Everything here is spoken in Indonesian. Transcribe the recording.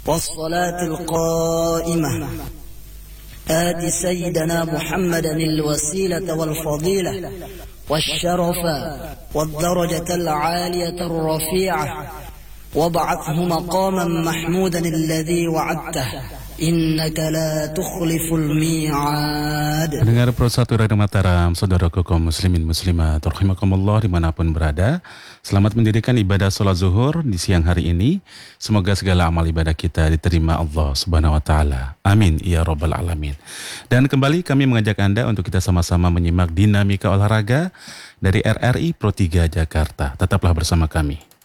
والصلاة القائمة آت سيدنا محمدا الوسيلة والفضيلة والشرف والدرجة العالية الرفيعة وابعثه مقاما محمودا الذي وعدته innaka la tukhliful mi'ad. Pendengar Pro 1 Radio Mataram, saudaraku kaum muslimin muslimat rahimakumullah dimanapun berada, selamat mendirikan ibadah sholat zuhur di siang hari ini. Semoga segala amal ibadah kita diterima Allah Subhanahu wa taala. Amin ya rabbal alamin. Dan kembali kami mengajak Anda untuk kita sama-sama menyimak dinamika olahraga dari RRI Pro 3 Jakarta. Tetaplah bersama kami.